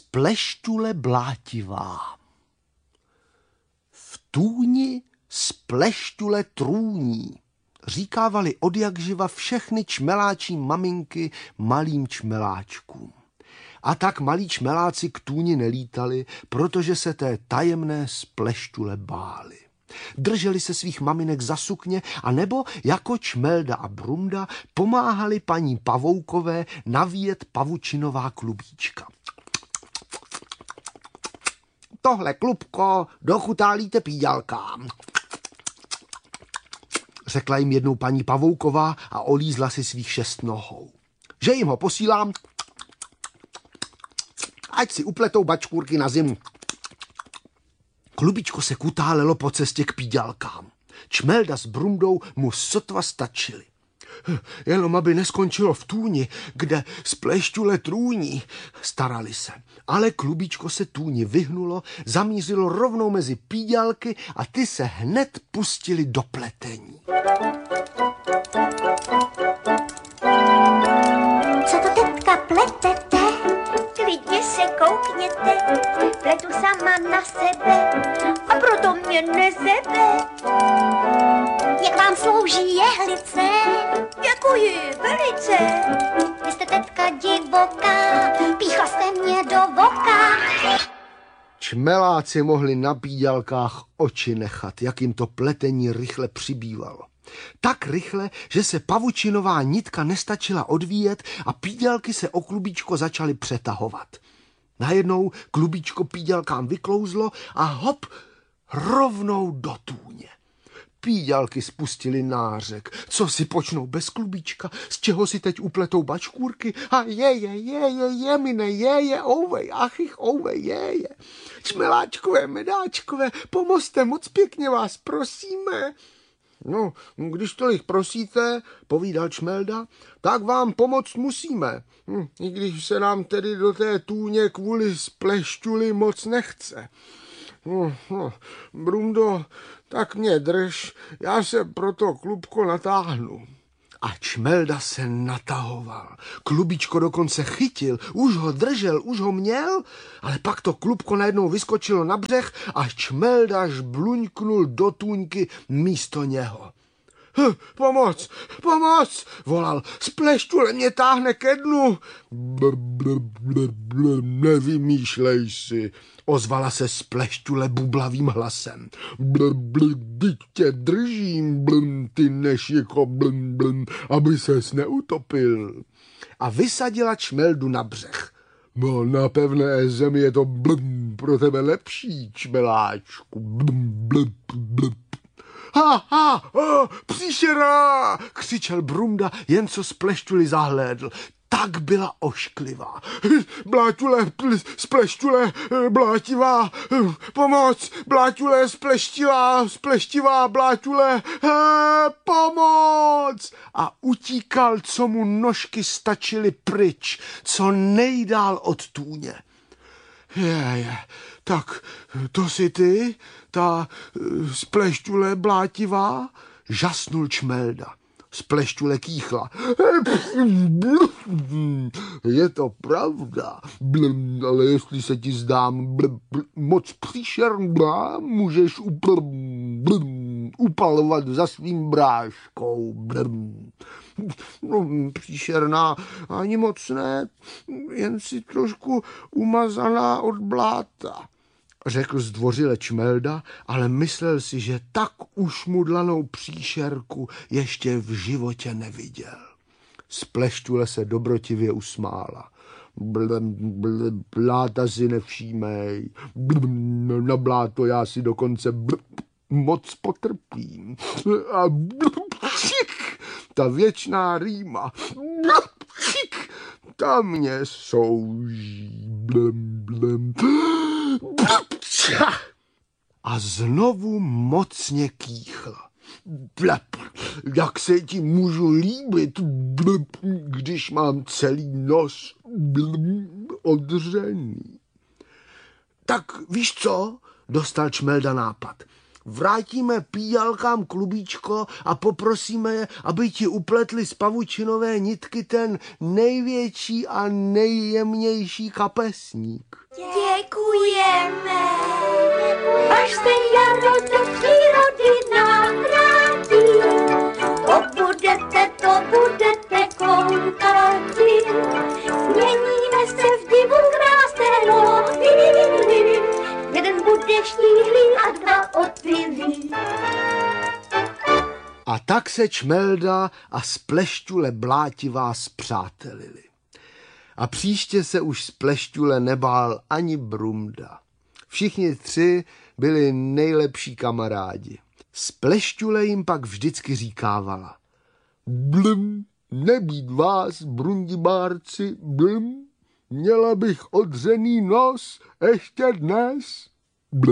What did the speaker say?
Spleštule blátivá. V tůni spleštule trůní, říkávali odjakživa všechny čmeláčí maminky malým čmeláčkům. A tak malí čmeláci k tůni nelítali, protože se té tajemné spleštule báli. Drželi se svých maminek za sukně a nebo jako Čmelda a Brunda pomáhali paní Pavoukové navíjet pavučinová klubíčka. Tohle klubko dochutálíte píďalkám, řekla jim jednou paní Pavouková a olízla si svých 6 nohou. Že jim ho posílám, ať si upletou bačkůrky na zimu. Klubičko se kutálelo po cestě k píďalkám. Čmelda s Brundou mu sotva stačili. Jenom aby neskončilo v tůni, kde spleštule trůní, starali se. Ale klubičko se tůni vyhnulo, zamířilo rovnou mezi píďalky a ty se hned pustili do pletení. Co to teďka pletete? Klidně se koukněte, pletu sama na sebe a proto mě nezebe. Jak vám slouží jehlice? Děkuji velice. Vy jste teďka divoká, píchla jste mě do voka. Čmeláci mohli na píďalkách oči nechat, jak jim to pletení rychle přibývalo. Tak rychle, že se pavučinová nitka nestačila odvíjet a píďalky se o klubíčko začaly přetahovat. Najednou klubíčko píďalkám vyklouzlo a hop, rovnou do tůně. Píďalky spustili nářek. Co si počnou bez klubíčka? Z čeho si teď upletou bačkůrky? A je, mine, ouvej, achych, ouvej, je. Čmeláčkové, medáčkové, pomozte, moc pěkně vás prosíme. No, když tolik prosíte, povídal Čmelda, tak vám pomoct musíme. I když se nám tedy do té tůně kvůli spleštuli moc nechce. Brundo, tak mě drž, já se pro to klubko natáhnu. A Čmelda se natahoval. Klubičko dokonce chytil, už ho držel, už ho měl, ale pak to klubko najednou vyskočilo na břeh a Čmelda žbluňknul do tůňky místo něho. Pomoc, volal, spleštule mě táhne ke dnu. Nevymýšlej si, ozvala se spleštule bublavým hlasem. Teď tě držím, ty nešiko, aby ses neutopil. A vysadila Čmeldu na břeh. No, na pevné zemi je to pro tebe lepší, čmeláčku. Příšera, křičel Brunda, jen co spleštuli zahlédl. Tak byla ošklivá. Bláťule, spleštule, blátivá, pomoc, bláťule, spleštivá, bláťule, pomoc! A utíkal, co mu nožky stačily pryč, co nejdál od tůně. Tak to jsi ty, ta spleštule blátivá? Žasnul Čmelda. Spleštule kýchla. Je to pravda, ale jestli se ti zdám moc příšerná, můžeš upalovat za svým bráškou. No, příšerná ani moc ne, jen si trošku umazaná od bláta, řekl zdvořile Čmelda, ale myslel si, že tak ušmudlanou příšerku ještě v životě neviděl. Spleštule se dobrotivě usmála. Bláta si nevšímej, na bláto já si dokonce moc potrpím. A ta věčná rýma, ta mě souží. A znovu mocně kýchla. Jak se ti můžu líbit, když mám celý nos odřený. Tak víš co? Dostal Čmelda nápad. vrátíme píjalkám klubíčko a poprosíme je, aby ti upletli z pavučinové nitky ten největší a nejjemnější kapesník. Děkujeme. Až se jaro do přírody nám vrátí, to budete koukáci. Změníme se v divu krásného, jeden bude štíhlý a dva opilý. A tak se Čmelda a Splešťule blátivá spřátelili. A příště se už Splešťule nebál ani Brumda. Všichni tři byli nejlepší kamarádi. Splešťule jim pak vždycky říkávala: Blum, nebýt vás, brundibárci, blum, měla bych odřený nos ještě dnes.